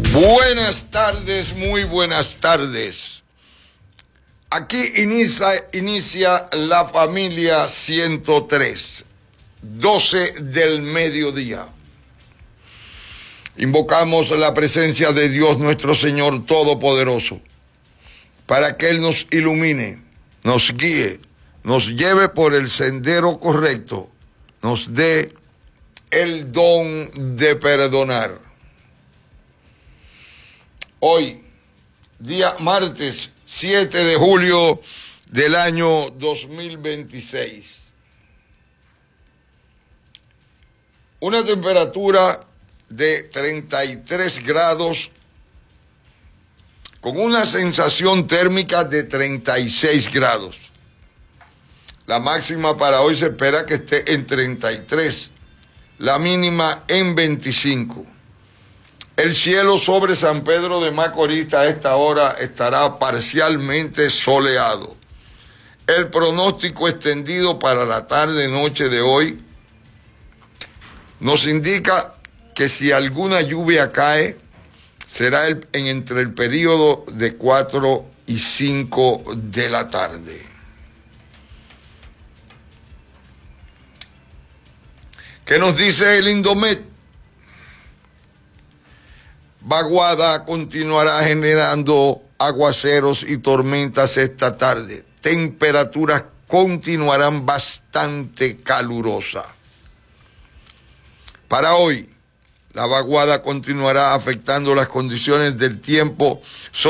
Buenas tardes, muy buenas tardes. Aquí inicia la familia 103, 12 del mediodía. Invocamos la presencia de Dios nuestro Señor Todopoderoso, para que Él nos ilumine, nos guíe, nos lleve por el sendero correcto, nos dé el don de perdonar. Hoy, día martes 7 de julio del año 2026. Una temperatura de 33 grados con una sensación térmica de 36 grados. La máxima para hoy se espera que esté en 33, la mínima en 25. El cielo sobre San Pedro de Macorís a esta hora estará parcialmente soleado. El pronóstico extendido para la tarde-noche de hoy nos indica que si alguna lluvia cae, será entre el periodo de 4 y 5 de la tarde. ¿Qué nos dice el Indomet? Vaguada continuará generando aguaceros y tormentas esta tarde. Temperaturas continuarán bastante calurosas. Para hoy, la vaguada continuará afectando las condiciones del tiempo